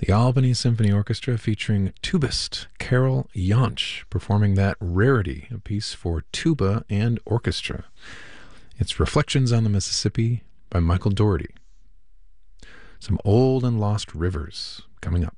The Albany Symphony Orchestra featuring tubist Carol Yonch performing that rarity, a piece for tuba and orchestra. It's Reflections on the Mississippi by Michael Dougherty. Some old and lost rivers coming up.